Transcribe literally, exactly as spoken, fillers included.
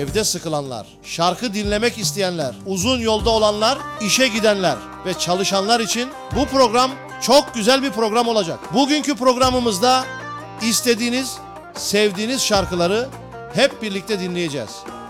evde sıkılanlar, şarkı dinlemek isteyenler, uzun yolda olanlar, işe gidenler ve çalışanlar için bu program çok güzel bir program olacak. Bugünkü programımızda istediğiniz, sevdiğiniz şarkıları hep birlikte dinleyeceğiz.